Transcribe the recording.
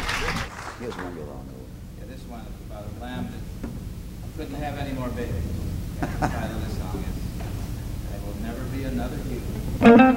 Here's one you'll all know. Yeah, this one is about a lamb that couldn't have any more babies. The title of the song is "There Will Never Be Another You."